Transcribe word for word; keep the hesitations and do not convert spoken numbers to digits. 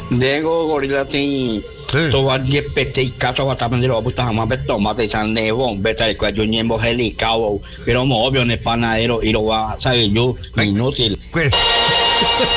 Dengo gorila tem to de pete kato watamande lo buta hama beto mate san nevon beta el cuello ñembo helicao pero mo obvio ne panadero y lo va sabe yo inútil.